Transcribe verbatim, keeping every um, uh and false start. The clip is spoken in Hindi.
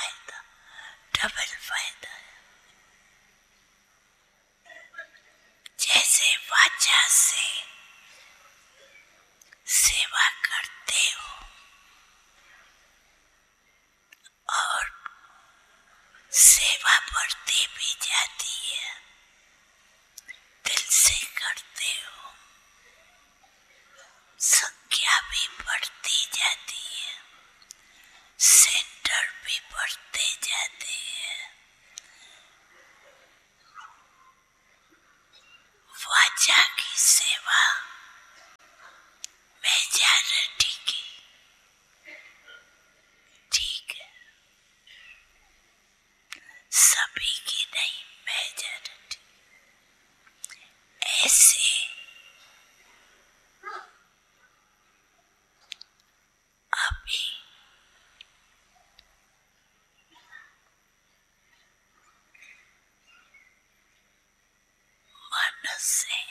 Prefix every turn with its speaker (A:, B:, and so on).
A: फायदा, डबल फायदा है। जैसे वाचा से सेवा करते हो और सेवा बढ़ती भी जाती है, दिल से करते हो, संख्या भी बढ़ती जाती है, सेंटर भी बढ़ते जाते हैं। वाचा की सेवा मेजॉरिटी की, ठीक है, सभी की नहीं, मेजॉरिटी। ऐसे अभी मन से